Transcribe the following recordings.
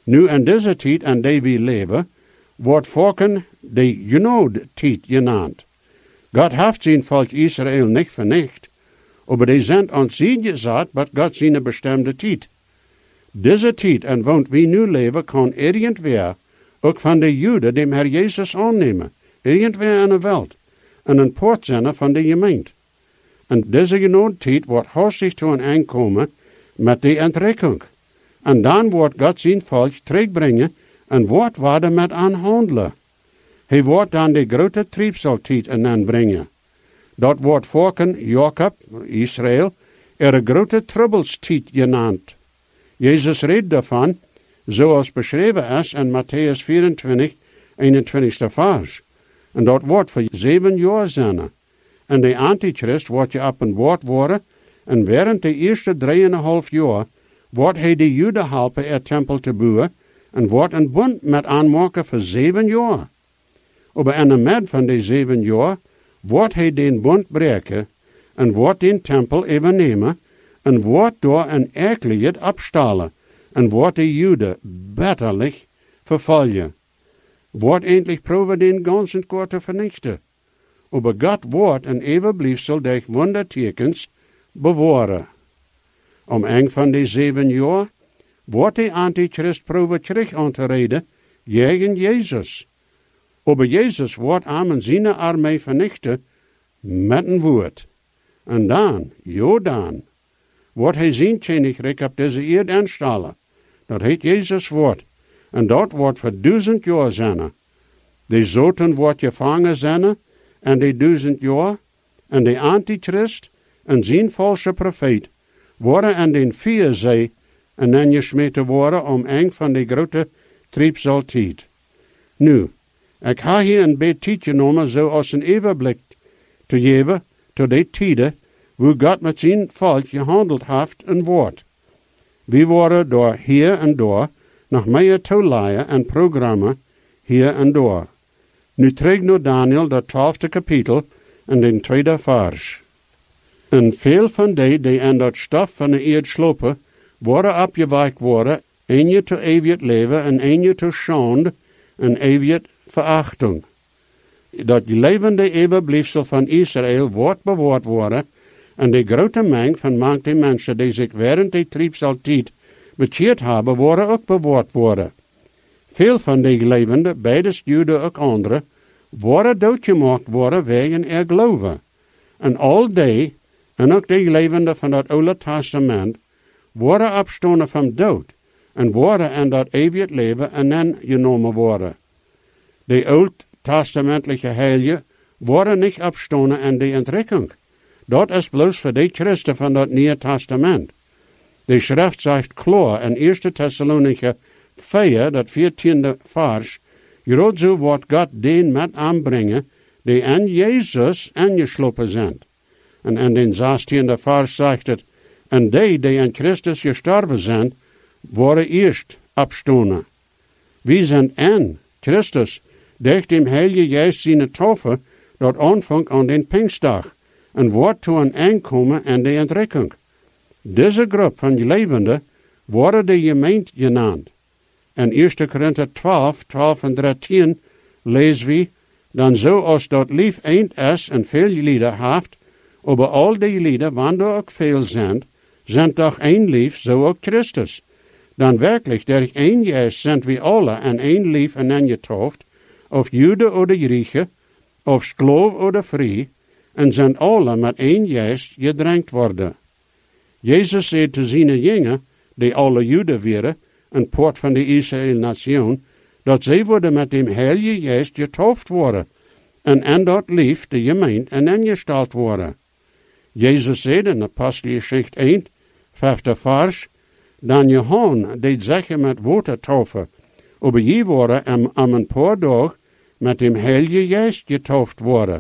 Nu in deze tijd en die we leven, wordt volken de tijd genaamd. God heeft zijn volk Israël niet vernicht, maar die zijn ons zien gezet, maar God zijn bestemde tijd. Deze tijd en want wie nu leven, kan irgendwer, ook van de Joden, dem Herr Jezus aannemen, irgendwer in de wereld, en een poort zijn van de gemeente. En deze genoemde tijd wordt hastig toe een aankomen met de entrekking. En dan wordt God zijn volk terugbrengen en wordt waarde met aanhandelen. Hij wordt dan de grote triebseltijd aanbrengen. Dat wordt volken Jacob, Israël, er grote troublestijd genaamd. Jezus redt daarvan, zoals beschreven is in Matthäus 24, 21 vers. En dat wordt voor 7 jaar zijn. En de antichrist wordt je op een woord worden, en während de eerste 3,5 jaar wordt hij de Joden helpen er tempel te bouwen, en wordt een bond met aanmaken voor 7 jaar. Maar in de midden van die 7 jaar wordt hij den bond breken, en wordt den tempel overnemen, en wordt door een erkelijkheid afstalen, en wordt de Joden bitterlijk vervolgen. Wordt eindelijk proeven den ganzen koor te vernichten. Maar God wordt een eeuwbliefsel durch wondertekens bewaren. Om een van die 7 jaar wordt de antichrist proeven terug aan te reden tegen Jezus. Maar Jezus wordt aan zijn armee vernichten met een woord. En dan, wordt hij zijn koninkrijk op deze aarde instellen. Dat heet Jezus woord. En dat wordt voor 1000 jaar zijn. De zoten wordt gevangen zijn en die 1000 jaar. En de antichrist en zijn valse profeet worden in den Vierzee en dan gesmeten worden om een van de grote triebseltijd. Nu, ik ga hier een beetje tijd genomen zo als een overblik te geven tot die tijden hoe God met zijn volk gehandeld heeft en wordt. We worden door hier en door nog meer toeleien en programma hier en door. Nu trek naar Daniel, dat 12e kapitel en den 2e vers. En veel van die in dat stof van de eerd slopen, worden opgewekt worden, een je te eeuwig leven en een je te schande en eeuwig verachting. Dat levende eeuwbliefsel van Israël wordt bewaard worden, en de grote meng van manche mensen die zich während de triebseltijd bekeerd hebben, worden ook bewaard worden. Veel van die levende, beide Joden ook anderen, worden doodgemaakt worden wegen er geloven. En al die, en ook die levende van het Oude Testament, worden opstonden van dood, en worden in dat eeuwig leven en dan genomen worden. De oud-testamentelijke heilige worden niet opstonden in de entrekking. Dat is bloos voor de christen van dat Nieuwe Testament. De schrift zegt klaar in 1 Thessalonicher 4, dat 14e vers, groot zo wordt God den met aanbrengen, die in Jezus ingeslopen zijn. En in den 16e vers zegt het, en die in Christus gestorven zijn, worden eerst opstonden. Wie zijn in Christus, durch dem Heilige Geist zijn taufe, dat aanvangt aan den Pinkstdag, en wordt toe een aankomen in de entrekking. Deze groep van levenden worden de gemeente genaamd. In 1 Korinther 12, 12 en 13 lezen we, dan zoals dat lief eind is en veel lieden heeft, over al die lieden, wanneer ook veel zijn toch één lief, zo ook Christus. Dan werkelijk, durch één Geist zijn we alle en één lief en een getauft, of Jude oder Grieche, of Sklav oder vrij, en zijn alle met één Geist gedrenkt worden. Jezus zei te zijn jongen, die alle Joden waren, een poort van de Israël-nation, dat zij worden met dem Heilige Geest getauft worden, en in dat lief de gemeente en ingesteld worden. Jezus zei in Apostelgeschichte 1, 5e vers, dan Johan deed zeggen met water taufen, aber je worden am een paar dag met dem Heilige Geest getauft worden.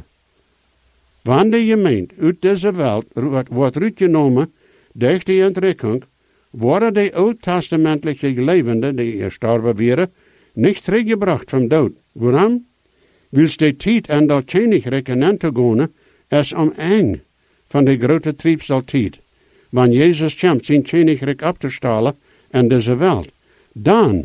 Wanneer de gemeente uit deze wereld wordt uitgenomen durch die entrekking, worden de oud-testamentelijke levenden die gestorven waren, niet teruggebracht van dood. Waarom? Wils de tijd en dat koninkrijk in te gaan, is om eng van de grote triebseltijd. Wanneer Jezus komt zijn koninkrijk op te stellen in deze wereld, dan